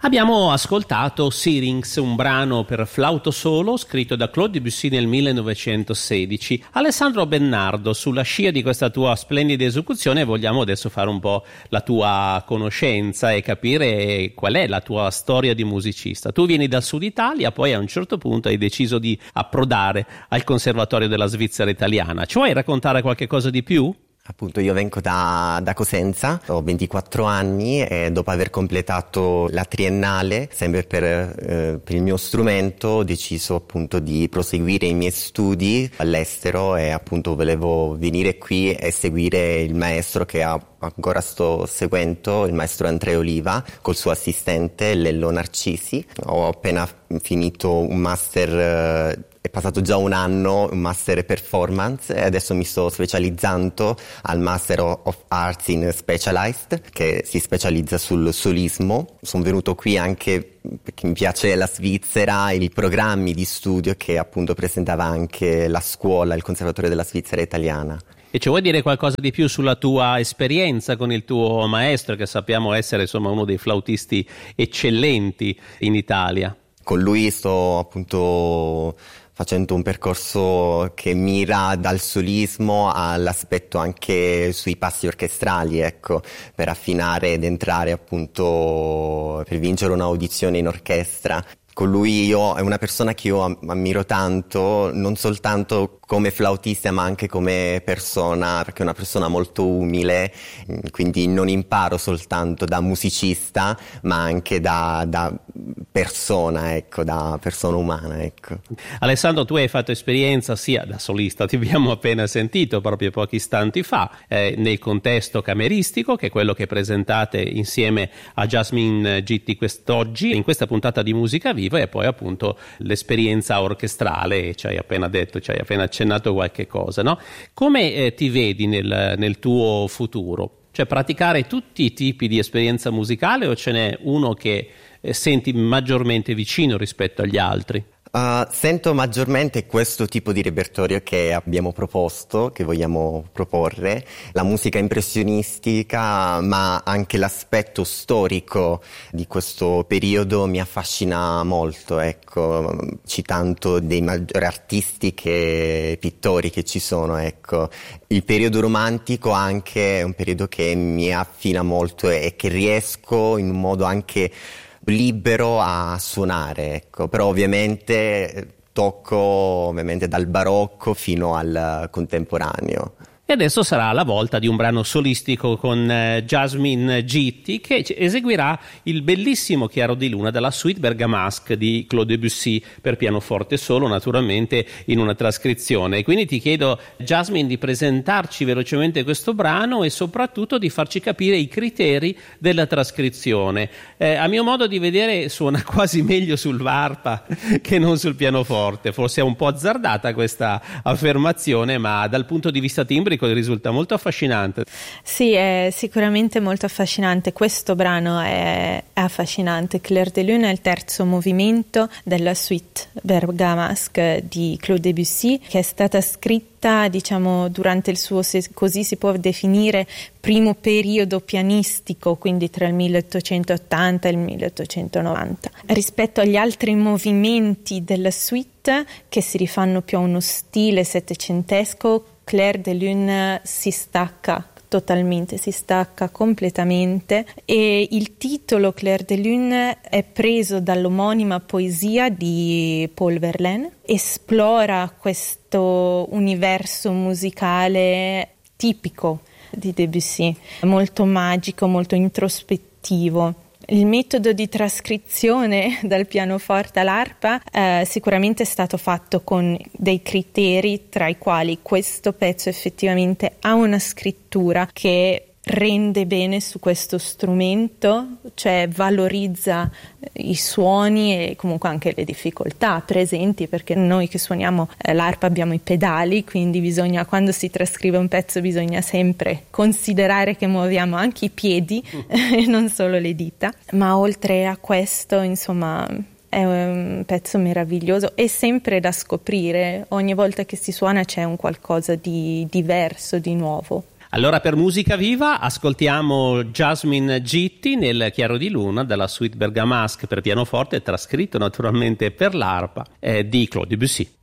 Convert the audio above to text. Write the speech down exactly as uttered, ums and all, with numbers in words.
Abbiamo ascoltato Syrinx, un brano per flauto solo scritto da Claude Debussy nel millenovecentosedici. Alessandro Bennardo, sulla scia di questa tua splendida esecuzione vogliamo adesso fare un po' la tua conoscenza e capire qual è la tua storia di musicista. Tu vieni dal sud Italia, poi a un certo punto hai deciso di approdare al Conservatorio della Svizzera Italiana. Ci vuoi raccontare qualche cosa di più? Appunto, io vengo da, da Cosenza, ho ventiquattro anni e dopo aver completato la triennale, sempre per, eh, per il mio strumento, ho deciso appunto di proseguire i miei studi all'estero e appunto volevo venire qui e seguire il maestro che ha ancora sto seguendo, il maestro Andrea Oliva, col suo assistente Lello Narcisi. Ho appena finito un master, è passato già un anno, un master performance e adesso mi sto specializzando al Master of Arts in Specialized, che si specializza sul solismo. Sono venuto qui anche perché mi piace la Svizzera e i programmi di studio che appunto presentava anche la scuola, il Conservatorio della Svizzera Italiana. E ci vuoi dire qualcosa di più sulla tua esperienza con il tuo maestro, che sappiamo essere insomma uno dei flautisti eccellenti in Italia? Con lui sto appunto facendo un percorso che mira dal solismo all'aspetto anche sui passi orchestrali, ecco, per affinare ed entrare appunto, per vincere un'audizione in orchestra. Con lui io è una persona che io ammiro tanto, non soltanto come flautista ma anche come persona, perché è una persona molto umile, quindi non imparo soltanto da musicista ma anche da, da persona, ecco, da persona umana, ecco. Alessandro, tu hai fatto esperienza sia da solista, ti abbiamo appena sentito proprio pochi istanti fa, eh, nel contesto cameristico, che è quello che presentate insieme a Jasmine Gitti quest'oggi in questa puntata di Musica Viva, e poi appunto l'esperienza orchestrale, ci hai appena detto, ci hai appena accennato qualche cosa, no? Come eh, ti vedi nel, nel tuo futuro? Cioè praticare tutti i tipi di esperienza musicale o ce n'è uno che eh, senti maggiormente vicino rispetto agli altri? Uh, sento maggiormente questo tipo di repertorio che abbiamo proposto, che vogliamo proporre, la musica impressionistica, ma anche l'aspetto storico di questo periodo mi affascina molto, ecco, citando dei maggiori artisti e pittori che ci sono, ecco. Il periodo romantico anche è un periodo che mi affina molto e che riesco in un modo anche libero a suonare, ecco, però ovviamente tocco ovviamente dal barocco fino al contemporaneo. E adesso sarà la volta di un brano solistico con eh, Jasmine Gitti, che eseguirà il bellissimo Chiaro di Luna dalla suite Bergamasque di Claude Debussy per pianoforte solo, naturalmente in una trascrizione. E quindi ti chiedo, Jasmine, di presentarci velocemente questo brano e soprattutto di farci capire i criteri della trascrizione. Eh, a mio modo di vedere suona quasi meglio sull'arpa che non sul pianoforte. Forse è un po' azzardata questa affermazione, ma dal punto di vista timbrico risulta molto affascinante. Sì, è sicuramente molto affascinante. Questo brano è, è affascinante. Clair de Lune è il terzo movimento della suite Bergamasque di Claude Debussy, che è stata scritta, diciamo, durante il suo, se così si può definire, primo periodo pianistico, quindi tra il milleottocentottanta e il milleottocentonovanta. Rispetto agli altri movimenti della suite, che si rifanno più a uno stile settecentesco, Clair de Lune si stacca totalmente, si stacca completamente, e il titolo Clair de Lune è preso dall'omonima poesia di Paul Verlaine. Esplora questo universo musicale tipico di Debussy, molto magico, molto introspettivo. Il metodo di trascrizione dal pianoforte all'arpa eh, sicuramente è stato fatto con dei criteri, tra i quali questo pezzo effettivamente ha una scrittura che rende bene su questo strumento, cioè valorizza i suoni e comunque anche le difficoltà presenti, perché noi che suoniamo eh, l'arpa abbiamo i pedali, quindi bisogna, quando si trascrive un pezzo bisogna sempre considerare che muoviamo anche i piedi e non solo le dita. Ma oltre a questo, insomma, è un pezzo meraviglioso e sempre da scoprire. Ogni volta che si suona c'è un qualcosa di diverso, di nuovo. Allora per Musica Viva ascoltiamo Jasmine Gitti nel Chiaro di Luna dalla suite Bergamasque per pianoforte, trascritto naturalmente per l'arpa eh, di Claude Debussy.